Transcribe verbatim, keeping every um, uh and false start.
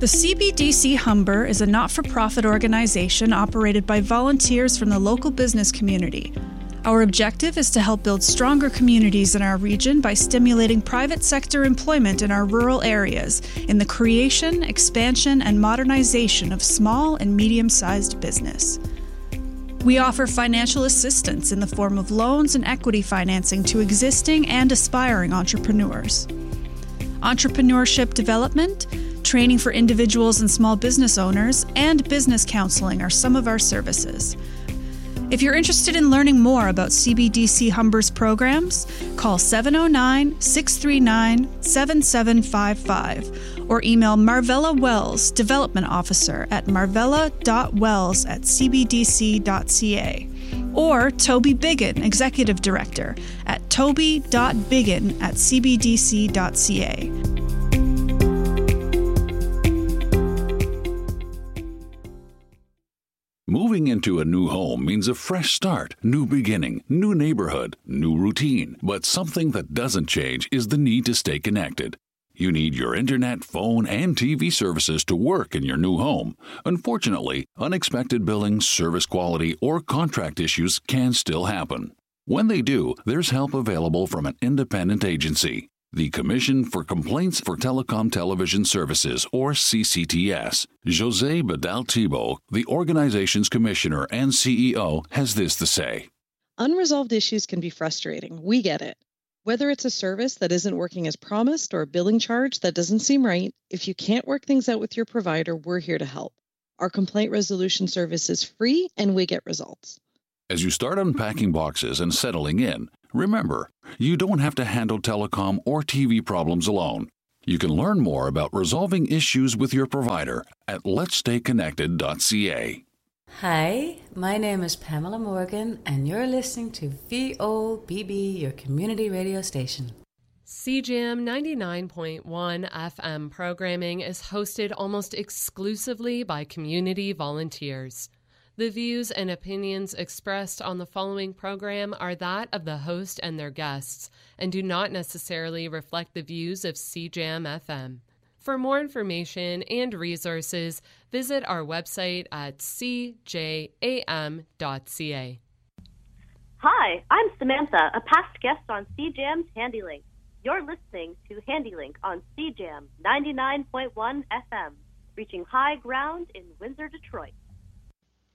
The C B D C Humber is a not-for-profit organization operated by volunteers from the local business community. Our objective is to help build stronger communities in our region by stimulating private sector employment in our rural areas in the creation, expansion, and modernization of small and medium-sized business. We offer financial assistance in the form of loans and equity financing to existing and aspiring entrepreneurs. Entrepreneurship development, training for individuals and small business owners, and business counseling are some of our services. If you're interested in learning more about C B D C Humber's programs, call seven oh nine, six three nine, seven seven five five or email Marvella Wells, Development Officer at marvella dot wells at c b d c dot c a or Toby Biggin, Executive Director at toby dot biggin at c b d c dot c a. Moving into a new home means a fresh start, new beginning, new neighborhood, new routine. But something that doesn't change is the need to stay connected. You need your internet, phone, and T V services to work in your new home. Unfortunately, unexpected billing, service quality, or contract issues can still happen. When they do, there's help available from an independent agency. The Commission for Complaints for Telecom Television Services, or C C T S. José Badal-Thibault, the organization's commissioner and C E O, has this to say. Unresolved issues can be frustrating. We get it. Whether it's a service that isn't working as promised or a billing charge that doesn't seem right, if you can't work things out with your provider, we're here to help. Our complaint resolution service is free and we get results. As you start unpacking boxes and settling in, remember, you don't have to handle telecom or T V problems alone. You can learn more about resolving issues with your provider at lets stay connected dot c a. Hi, my name is Pamela Morgan, and you're listening to V O B B, your community radio station. C J A M ninety-nine point one F M programming is hosted almost exclusively by community volunteers. The views and opinions expressed on the following program are that of the host and their guests, and do not necessarily reflect the views of C J A M F M. For more information and resources, visit our website at c j a m dot c a. Hi, I'm Samantha, a past guest on C J A M's HandyLink. You're listening to HandyLink on C J A M ninety-nine point one F M, reaching high ground in Windsor, Detroit.